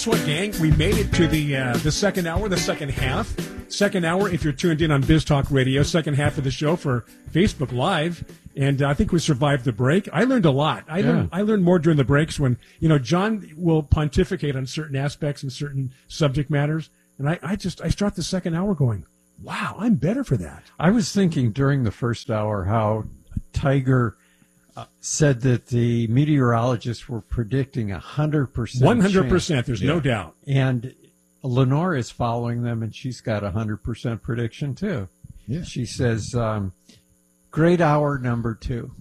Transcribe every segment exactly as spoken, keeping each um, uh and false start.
Guess what, gang? We made it to the uh, the second hour, the second half. Second hour, if you're tuned in on Biz Talk Radio, second half of the show for Facebook Live. And uh, I think we survived the break. I learned a lot. I, yeah. learned, I learned more during the breaks when, you know, John will pontificate on certain aspects and certain subject matters. And I, I just, I start the second hour going, wow, I'm better for that. I was thinking during the first hour how Tiger uh, said that the meteorologists were predicting a hundred percent. One hundred percent. There's yeah. no doubt. And Lenore is following them, and she's got a hundred percent prediction too. Yeah. She says, um, "Great hour number two."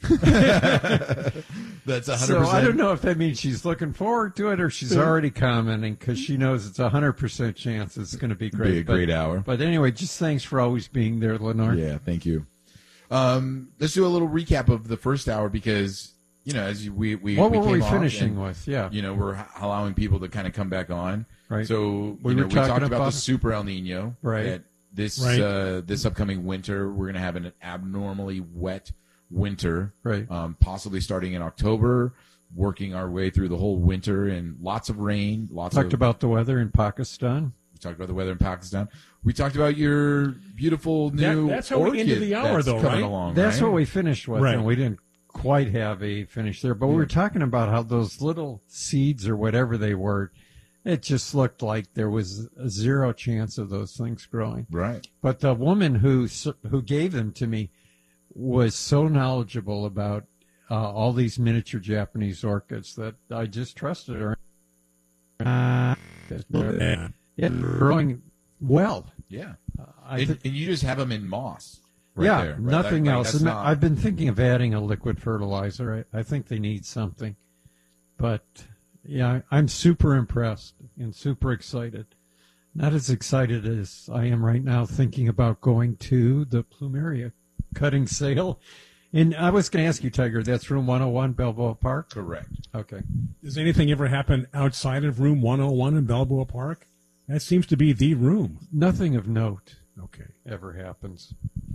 That's a hundred So percent. I don't know if that means she's looking forward to it or she's already commenting because she knows it's a hundred percent chance it's going to be great. Be a great but, hour. But anyway, just thanks for always being there, Lenore. Yeah, thank you. Um, let's do a little recap of the first hour because, you know, as you, we we what we were came we off finishing and, with? Yeah, you know, we're h- allowing people to kind of come back on. Right. So We you know, were we talking talked about, about- the super El Nino. Right. That this Right. uh, this upcoming winter, we're going to have an abnormally wet winter. Right. Um, possibly starting in October, working our way through the whole winter, and lots of rain. Lots talked of about the weather in Pakistan. We talked about the weather in Pakistan. We talked about your beautiful new That- that's how we orchid ended the hour, that's though, coming right? along, That's right? what we finished with, Right. and we didn't quite have a finish there. But we were talking about how those little seeds or whatever they were, it just looked like there was a zero chance of those things growing. Right. But the woman who s- who gave them to me was so knowledgeable about uh, all these miniature Japanese orchids that I just trusted her. Uh, they're, Yeah. yeah, they're growing well. Yeah. Uh, I And, thi- and you just have them in moss. Right yeah, there, right? nothing Like- like, else. that's And not- I've been thinking of adding a liquid fertilizer. I, I think they need something. But, yeah, I'm super impressed and super excited. Not as excited as I am right now thinking about going to the Plumeria cutting sale. And I was going to ask you, Tiger, that's room one oh one, Balboa Park? Correct. Okay. Does anything ever happen outside of room one oh one in Balboa Park? That seems to be the room. Nothing of note Okay. ever happens.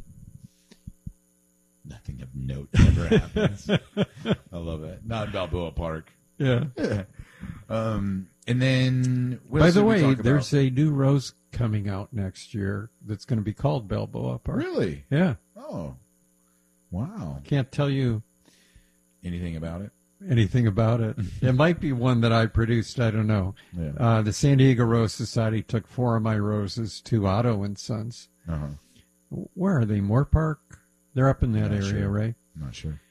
Nothing of note ever happens. I love it. Not in Balboa Park. Yeah. Um, and then, what By else the did we way, talk about? there's a new rose coming out next year that's going to be called Balboa Park. Really? Yeah. Oh, wow. Can't tell you Anything about it? anything about it. It might be one that I produced. I don't know. Yeah. Uh, the San Diego Rose Society took four of my roses to Otto and Sons. Uh-huh. Where are they? Moore Park? They're up in that Not area, sure. right? I'm not sure.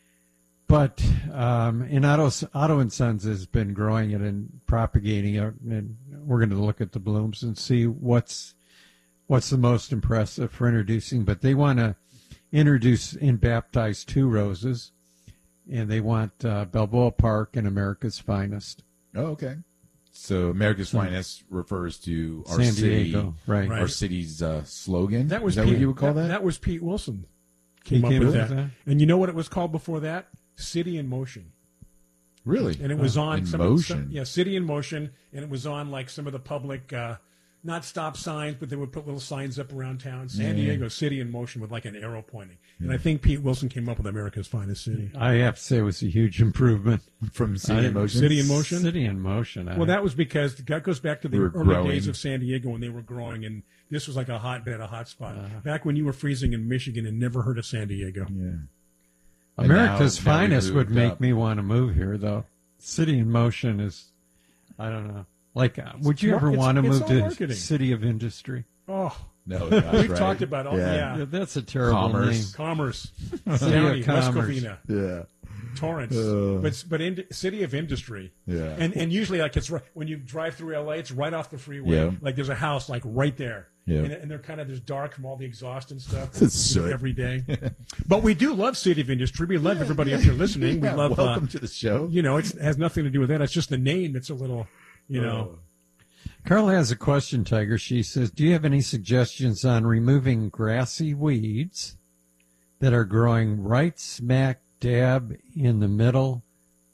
But um, in Otto, Otto and Sons has been growing it and propagating it, and we're going to look at the blooms and see what's what's the most impressive for introducing. But they want to introduce and baptize two roses, and they want uh, Balboa Park and America's Finest. Oh, okay. So America's Finest refers to our San city, Diego, right? Right. our city's uh, slogan. That was Is that Pete, what you would call that? That was Pete Wilson. He Came up came with up that. with that? And you know what it was called before that? City in Motion. Really? And it was on In some motion. Some, yeah, City in Motion, and it was on like some of the public, uh, not stop signs, but they would put little signs up around town. San Yeah. Diego, City in Motion, with like an arrow pointing. And I think Pete Wilson came up with America's Finest City. I have to say it was a huge improvement. From City in I- Motion? City in Motion? City in Motion. I- Well, that was because that goes back to the We were early growing. days of San Diego when they were growing, and this was like a hotbed, a hot spot. Uh-huh. Back when you were freezing in Michigan and never heard of San Diego. Yeah. America's And now- now we Finest would moved make up. me want to move here, though. City in Motion is, I don't know. Like, uh, would you mar- ever it's- want to it's move all to marketing. City of Industry? Oh, No, that's we've right. talked about all, yeah. Yeah, that's a terrible Commerce. Commerce, City County, of West Commerce. Covina, Yeah. Torrance, Uh. but but in, City of Industry, Yeah. and and usually like it's right, when you drive through L A, it's right off the freeway. Yeah. Like there's a house like right there, Yeah. and, and they're kind of just dark from all the exhaust and stuff It's you know, soot. every day. But we do love City of Industry. We love everybody up here listening. We Yeah, love welcome uh, to the show. you know it's, it has nothing to do with that. It's just the name that's a little you know. Carla has a question, Tiger. She says, do you have any suggestions on removing grassy weeds that are growing right smack dab in the middle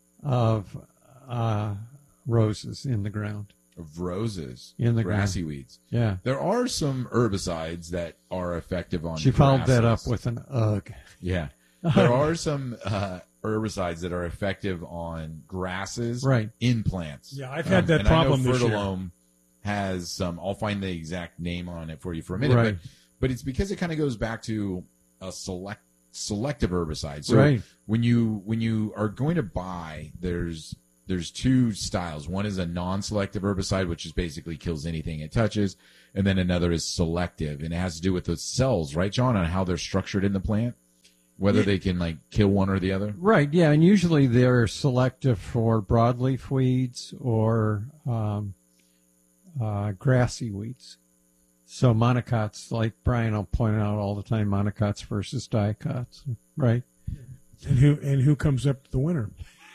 of uh, roses in the ground? Of roses. In the grassy weeds. Yeah. There are some herbicides that are effective on She followed that up grasses. with an ugh. Yeah. There are some uh, herbicides that are effective on grasses Right. in plants. Yeah, I've had that and problem I know this year. Fertilome has some. I'll find the exact name on it for you for a minute. Right. But, but it's because it kind of goes back to a select selective herbicide. So Right. when you when you are going to buy, there's there's two styles. One is a non-selective herbicide, which is basically kills anything it touches, and then another is selective, and it has to do with the cells, right, John, on how they're structured in the plant, whether Yeah. they can like kill one or the other. Right, yeah, and usually they're selective for broadleaf weeds or um, uh, grassy weeds. So monocots, like Brian will point out all the time, monocots versus dicots, right? And who and who comes up the winner?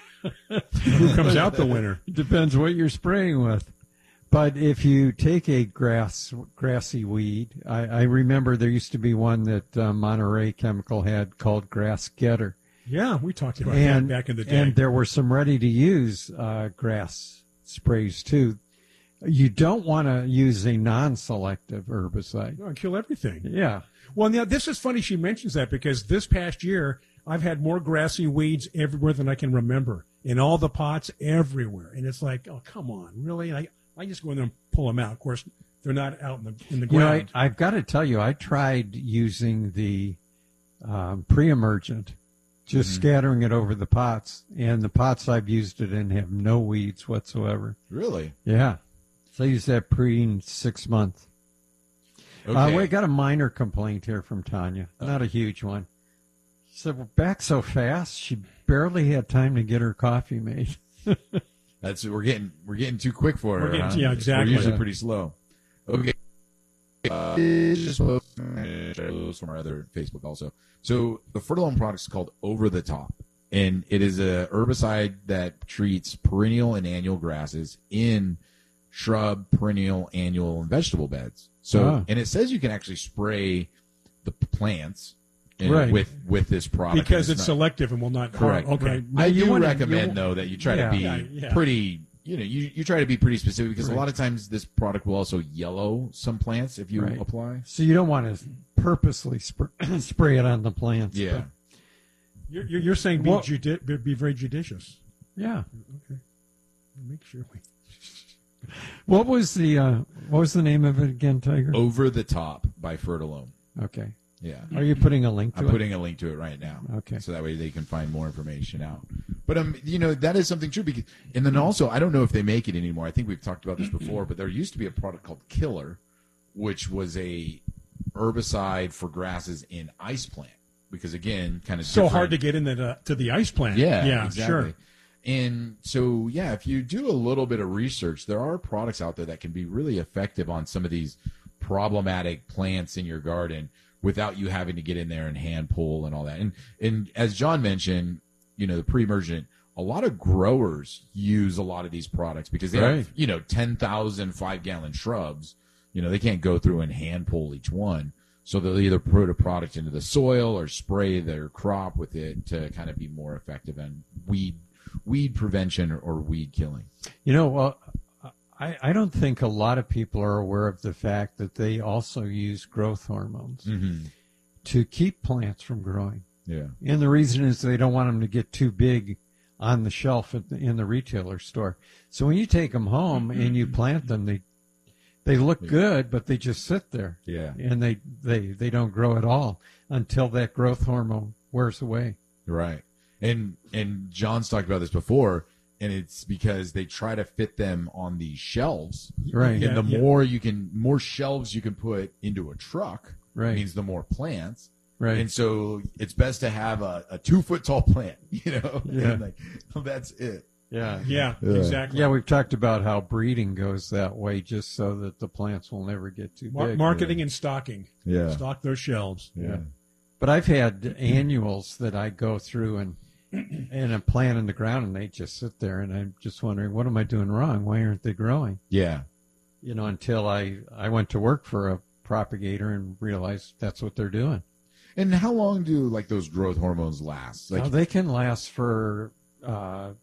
Who comes out the winner? It depends what you're spraying with. But if you take a grass grassy weed, I, I remember there used to be one that uh, Monterey Chemical had called Grass Getter. Yeah, we talked about And, that back in the day. and there were some ready-to-use uh, grass sprays, too. You don't want to use a non-selective herbicide. Oh, kill everything. Yeah. Well, now this is funny she mentions that because this past year I've had more grassy weeds everywhere than I can remember, in all the pots everywhere, and it's like, oh, come on, really? And I I just go in there and pull them out. Of course, they're not out in the in the You know, ground. I, I've got to tell you, I tried using the um, pre-emergent, just Mhm. scattering it over the pots, and the pots I've used it in have no weeds whatsoever. Really? Yeah. So I used that pre in six months. Okay. Uh, we got a minor complaint here from Tanya, not a huge one. She said, we're back so fast, she barely had time to get her coffee made. That's we're getting we're getting too quick for her. We're getting- huh? yeah, exactly. We're usually Yeah. pretty slow. Okay. Uh, just post post from our other Facebook also. So the Fertilome product is called Over the Top, and it is a herbicide that treats perennial and annual grasses in shrub, perennial, annual, and vegetable beds. So, Ah. and it says you can actually spray the plants in- Right. with with this product because and it's not- selective and will not Correct. harm. Okay. Right. Now, I you do wanna- recommend you- though that you try Yeah. to be Yeah, yeah. pretty. You know, you, you try to be pretty specific because a Right. lot of times this product will also yellow some plants if you Right. apply. So you don't want to purposely sp- spray it on the plants. Yeah. but- You're, you're, you're saying be, Well- judi- be, be very judicious. yeah. Okay. Make sure we. What was the uh, what was the name of it again, Tiger? Over the Top by Fertilome. Okay. Yeah. Are you putting a link to I'm it? putting a link to it right now. Okay. So that way they can find more information out. But um, you know, that is something true because, and then also I don't know if they make it anymore. I think we've talked about this before, but there used to be a product called Killer, which was a herbicide for grasses in ice plant because again, kind of So hard to get in the, uh, to the ice plant. Yeah, yeah, exactly. sure. And so, yeah, if you do a little bit of research, there are products out there that can be really effective on some of these problematic plants in your garden without you having to get in there and hand pull and all that. And and as John mentioned, you know, the pre-emergent, a lot of growers use a lot of these products because they Right. have, you know, ten thousand five-gallon shrubs. You know, they can't go through and hand pull each one. So they'll either put a product into the soil or spray their crop with it to kind of be more effective in weed weed prevention or, or weed killing. You know, well, I, I don't think a lot of people are aware of the fact that they also use growth hormones Mm-hmm. to keep plants from growing. Yeah. And the reason is they don't want them to get too big on the shelf at the, in the retailer store. So when you take them home and you plant them, they they look good, but they just sit there. Yeah. And they, they, they don't grow at all until that growth hormone wears away. Right. And and John's talked about this before, and it's because they try to fit them on these shelves. Right. And the yeah. more you can, more shelves you can put into a truck, Right. means the more plants. Right. And so it's best to have a, a two foot tall plant, you know? Yeah. And like, that's it. Yeah. Yeah, Yeah. exactly. Yeah, we've talked about how breeding goes that way just so that the plants will never get too Mar- big. marketing and stocking. Yeah. Stock those shelves. Yeah. But I've had annuals that I go through and and a plant in the ground and they just sit there and I'm just wondering, what am I doing wrong? Why aren't they growing? Yeah. You know, until I, I went to work for a propagator and realized that's what they're doing. And how long do like those growth hormones last? Like, Now, they can last for uh,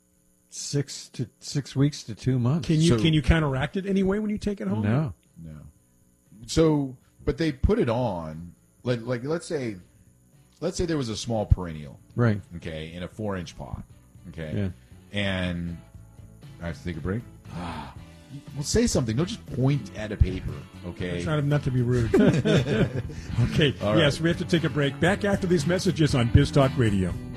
six to six weeks to two months. Can you So- can you counteract it anyway when you take it home? No. no. So, but they put it on, like, like let's say, let's say there was a small perennial, Right. okay, in a four-inch pot, okay, Yeah. and I have to take a break. Ah, well, say something. Don't just point at a paper, okay? Trying not to be rude. Okay. All Yes, right. we have to take a break. Back after these messages on Biz Talk Radio.